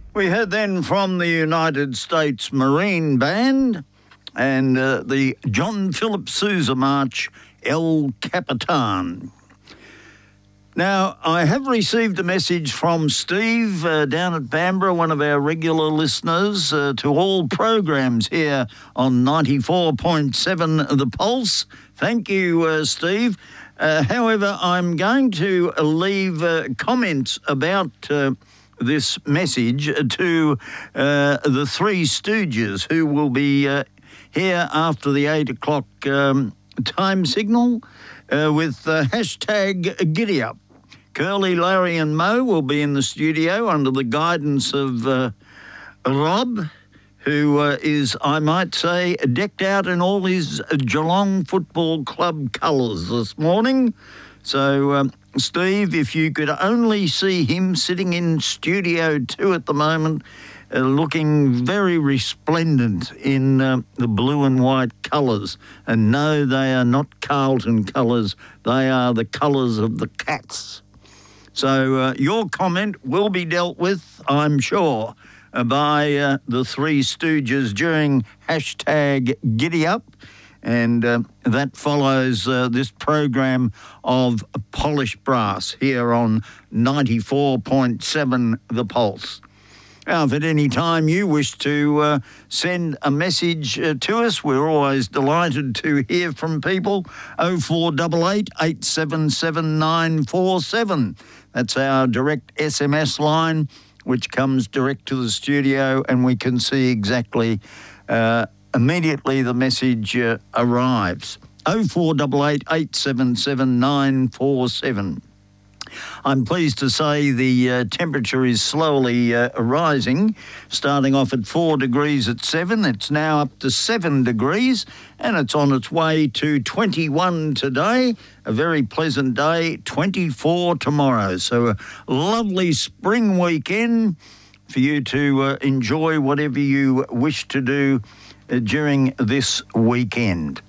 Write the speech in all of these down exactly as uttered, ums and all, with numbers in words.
We heard then from the United States Marine Band and uh, the John Philip Sousa March, El Capitan. Now, I have received a message from Steve uh, down at Bamborough, one of our regular listeners, uh, to all programs here on ninety-four point seven The Pulse. Thank you, uh, Steve. Uh, however, I'm going to leave uh, comments about uh, this message to uh, the Three Stooges, who will be uh, here after the eight o'clock um, time signal uh, with uh, hashtag GiddyUp. Curly, Larry and Mo will be in the studio under the guidance of uh, Rob, who uh, is, I might say, decked out in all his Geelong Football Club colours this morning. So, um, Steve, if you could only see him sitting in Studio two at the moment, uh, looking very resplendent in uh, the blue and white colours. And no, they are not Carlton colours. They are the colours of the Cats. So uh, your comment will be dealt with, I'm sure, uh, by uh, the Three Stooges during hashtag GiddyUp. And uh, that follows uh, this program of Polished Brass here on ninety-four point seven The Pulse. Now, if at any time you wish to uh, send a message uh, to us, we're always delighted to hear from people. oh four eight eight, eight seven seven, nine four seven. That's our direct S M S line, which comes direct to the studio, and we can see exactly uh, immediately the message uh, arrives. oh four eight eight, eight seven seven, nine four seven. I'm pleased to say the uh, temperature is slowly uh, rising, starting off at four degrees at seven. It's now up to seven degrees, and it's on its way to twenty-one today. A very pleasant day, twenty-four tomorrow. So a lovely spring weekend for you to uh, enjoy whatever you wish to do uh, during this weekend.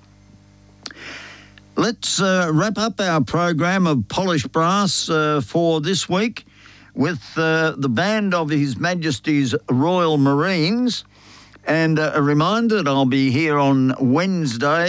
Let's uh, wrap up our program of Polished Brass uh, for this week with uh, the band of His Majesty's Royal Marines. And uh, a reminder that I'll be here on Wednesday